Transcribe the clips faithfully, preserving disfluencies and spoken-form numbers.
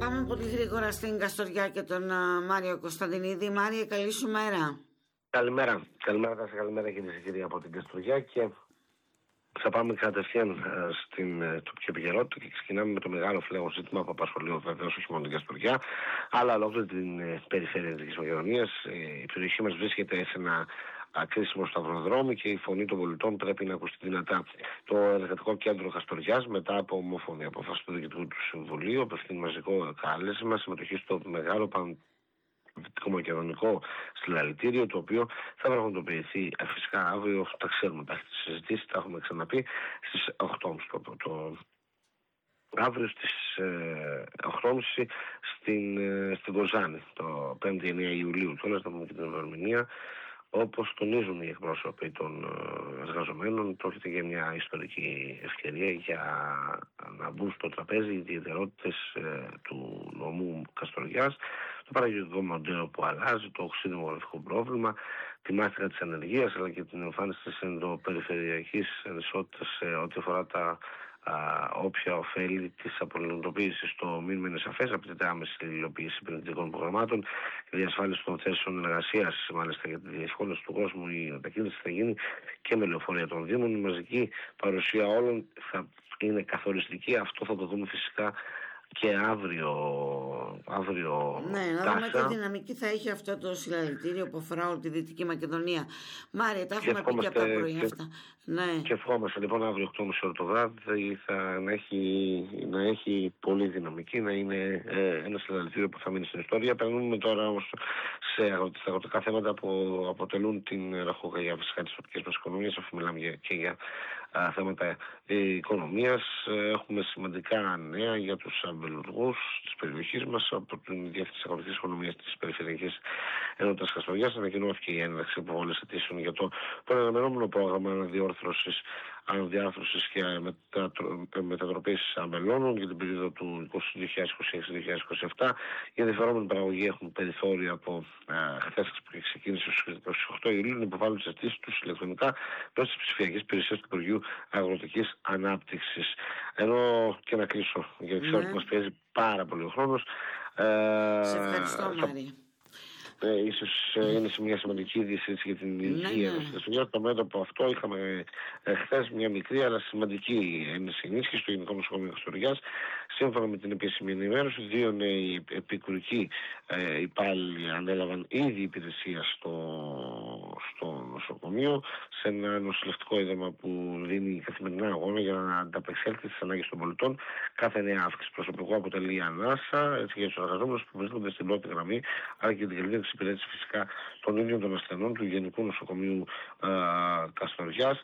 πάμε πολύ γρήγορα στην Καστοριά και τον uh, Μάριο Κωνσταντινίδη. Μάριε, καλή σου μέρα. Καλημέρα. Καλημέρα, θα σε καλημέρα κυρίε και κύριοι από την Καστοριά, και θα πάμε κατευθείαν στην τοπική επικαιρότητα και ξεκινάμε με το μεγάλο φλέγον ζήτημα που απασχολεί βεβαίως όχι μόνο την Καστοριά, αλλά ολόκληρη την περιφέρεια της Μακεδονίας. Η περιοχή μας βρίσκεται σε ένα κρίσιμο σταυροδρόμι και η φωνή των πολιτών πρέπει να ακουστεί δυνατά. Το Εργατικό Κέντρο Καστοριάς, μετά από ομόφωνη απόφαση του Διοικητικού του Συμβουλίου, απευθύνει μαζικό κάλεσμα συμμετοχή στο μεγάλο παν Δυτικό Μακεδονικό συλλαλητήριο, το οποίο θα πραγματοποιηθεί φυσικά αύριο. Τα ξέρουμε, τα συζητήσει, τα έχουμε ξαναπεί, στις οκτώ το, το, αύριο στις ε, οκτώ και μισή στην, ε, στην Κοζάνη, το πέμπτη εννέα Ιουλίου. Τώρα θα πούμε και την ημερομηνία. Όπως τονίζουν οι εκπρόσωποι των εργαζομένων, πρόκειται για μια ιστορική ευκαιρία για να μπουν στο τραπέζι οι ιδιαιτερότητες ε, του νομού Καστοριάς, το παραγωγικό μοντέλο που αλλάζει, το οξύ δημογραφικό πρόβλημα, τη μάστιγα της ανεργίας, αλλά και την εμφάνιση της ενδοπεριφερειακής ανισότητας σε ό,τι αφορά τα α, όποια ωφέλη της απολυτοποίησης. Το μήνυμα είναι σαφές, απαιτείται άμεση υλοποίηση επενδυτικών προγραμμάτων και διασφάλιση των θέσεων εργασίας. Μάλιστα, για τη διευκόλυνση του κόσμου η μετακίνηση θα γίνει και με λεωφορεία των Δήμων. Η μαζική παρουσία όλων θα είναι καθοριστική. Αυτό θα το δούμε φυσικά και αύριο, αύριο ναι, να δούμε τι δυναμική θα έχει αυτό το συλλαλητήριο που αφορά όλη τη Δυτική Μακεδονία. Μάρια, τα έχουμε πει και από τα πρωί αυτά. Ναι. Και ευχόμαστε λοιπόν αύριο οκτώ και μισή το βράδυ θα, να, έχει, να έχει πολύ δυναμική, να είναι ε, ένα συλλαλητήριο που θα μείνει στην ιστορία. Περνούμε τώρα όμως σε αγροτικά θέματα που αποτελούν την ραχοκαγιά φυσικά της τοπικής μας οικονομίας, αφού μιλάμε και για α, θέματα ε, οικονομίας. Έχουμε σημαντικά νέα για τους αμπελουργούς της περιοχής μας. Από την Διεύθυνση Αγροτικής Οικονομίας της Περιφερειακής Ενότητας Καστοριάς ανακοινώθηκε η έναρξη υποβολής αιτήσεων για το προαναμενόμενο πρόγραμμα αναδιόρθρωσης, αναδιάρθρωσης και μετατροπής αμπελώνων για την περίοδο του δύο χιλιάδες είκοσι έξι με δύο χιλιάδες είκοσι επτά. Οι ενδιαφερόμενοι παραγωγοί έχουν περιθώριο από χθες που ξεκίνησε στις είκοσι οκτώ Ιουλίου να υποβάλουν τις αιτήσεις τους ηλεκτρονικά προς τις ψηφιακές υπηρεσίες του Υπουργείου Αγροτικής Ανάπτυξης. Ενώ και να κλείσω, γιατί ξέρω ότι μας πιέζει πάρα πολύ ο χρόνος. Σε ευχαριστώ, Μάρια. Ε, ίσως ε, είναι σε μια σημαντική συζήτηση για την υγεία ναι, της ναι. Το μέτωπο αυτό είχαμε ε, χθες μια μικρή αλλά σημαντική ενίσχυση στο Γενικό Νοσοκομείο Καστοριάς. Σύμφωνα με την επίσημη ενημέρωση, δύο νέοι επικουρικοί ε, υπάλληλοι ανέλαβαν ήδη υπηρεσία στο, στο νοσοκομείο, σε ένα νοσηλευτικό ίδρυμα που δίνει καθημερινά αγώνα για να ανταπεξέλθει στις ανάγκες των πολιτών. Κάθε νέα αύξηση προσωπικού αποτελεί ανάσα έτσι για τους εργαζόμενους που βρίσκονται στην πρώτη γραμμή, αλλά και την καλύτερη εξυπηρέτηση φυσικά των ίδιων των ασθενών του Γενικού Νοσοκομείου ε, Καστοριάς.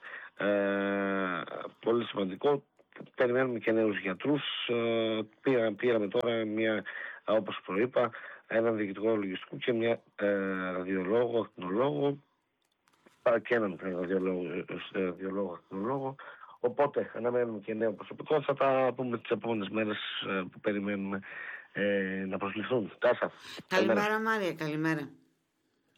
Ε, πολύ σημαντικό. Περιμένουμε και νέους γιατρούς. Ε, πήρα, πήραμε τώρα μια, όπως προείπα, έναν διοικητικό λογιστικού και μια ε, ραδιολόγο, ακτινολόγο και έναν ραδιολόγο, ραδιολόγο, ακτινολόγο. Οπότε αναμένουμε και νέο προσωπικό. Θα τα πούμε τις επόμενες μέρες ε, που περιμένουμε ε, να προσληφθούν. Τάσα. Καλημέρα, καλημέρα. Μάρια, καλημέρα.